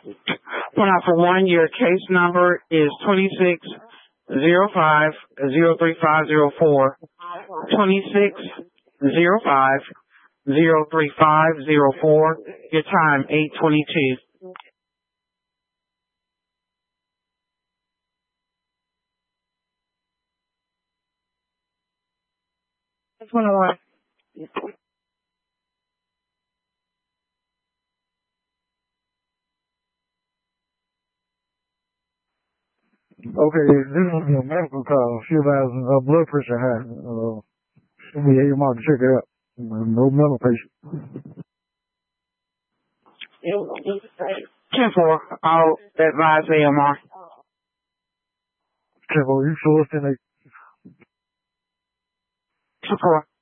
Point out for one, your case number is 2605-03504. 2605-03504. Your time, 8:22. That's 101. Okay, this is a medical call. She has her blood pressure high. We had your mom to check it out. No mental patient. 10-4. I'll advise AMR. 10-4, you sure it's in a 10-4.